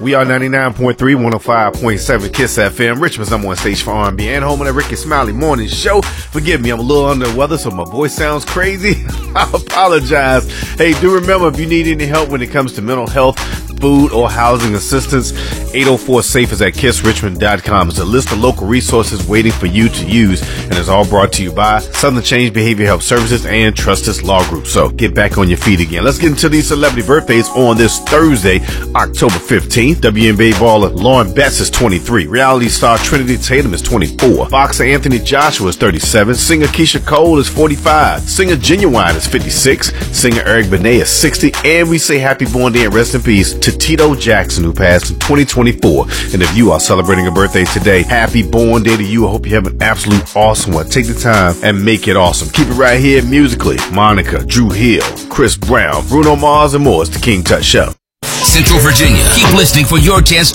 We are 99.3, 105.7 Kiss FM, Richmond's number one station for R&B and home of the Ricky Smiley Morning Show. Forgive me, I'm a little under the weather, so my voice sounds crazy. I apologize. Hey, do remember, if you need any help when it comes to mental health, food, or housing assistance, 804-SAFE is at kissrichmond.com. It's a list of local resources waiting for you to use, and it's all brought to you by Southern Change Behavior Health Services and Trustis Law Group. So get back on your feet again. Let's get into these celebrity birthdays on this Thursday, October 15th. WNBA baller Lauren Betts is 23. Reality star Trinity Tatum is 24. Boxer Anthony Joshua is 37. Singer Keisha Cole is 45. Singer Genuine is 56. Singer Eric Benet is 60. And we say happy born day and rest in peace to Tito Jackson, who passed in 2024. And if you are celebrating a birthday today, happy born day to you. I hope you have an absolute awesome one. Take the time and make it awesome. Keep it right here musically. Monica, Drew Hill, Chris Brown, Bruno Mars, and more. It's the King Tut Show. Central Virginia. Keep listening for your chance